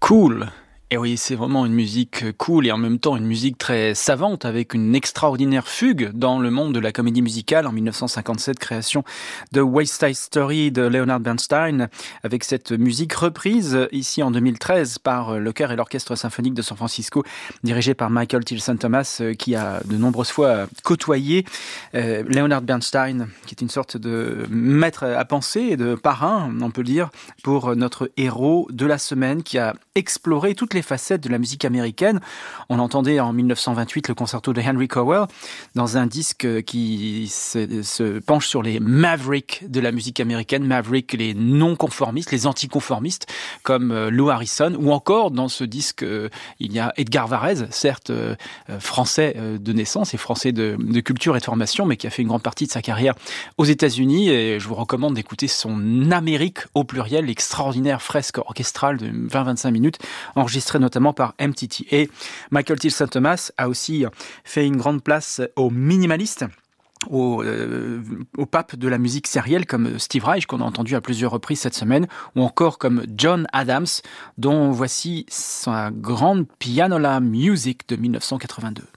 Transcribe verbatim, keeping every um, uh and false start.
Cool. Et oui, c'est vraiment une musique cool et en même temps une musique très savante avec une extraordinaire fugue dans le monde de la comédie musicale en dix-neuf cent cinquante-sept, création de West Side Story de Leonard Bernstein, avec cette musique reprise ici en deux mille treize par le chœur et l'orchestre symphonique de San Francisco, dirigé par Michael Tilson Thomas, qui a de nombreuses fois côtoyé euh, Leonard Bernstein, qui est une sorte de maître à penser et de parrain, on peut le dire, pour notre héros de la semaine qui a exploré toutes les facettes de la musique américaine. On entendait en dix-neuf cent vingt-huit le concerto de Henry Cowell dans un disque qui se, se penche sur les mavericks de la musique américaine, mavericks, les non-conformistes, les anticonformistes, comme Lou Harrison, ou encore dans ce disque, il y a Edgar Varèse, certes français de naissance et français de, de culture et de formation, mais qui a fait une grande partie de sa carrière aux États-Unis, et je vous recommande d'écouter son Amérique au pluriel, l'extraordinaire fresque orchestrale de vingt à vingt-cinq minutes, enregistrée notamment par M T T. Et Michael Tilson Thomas a aussi fait une grande place aux minimalistes, Au, euh, au pape de la musique sérielle comme Steve Reich, qu'on a entendu à plusieurs reprises cette semaine, ou encore comme John Adams, dont voici sa grande Pianola Music de dix-neuf cent quatre-vingt-deux.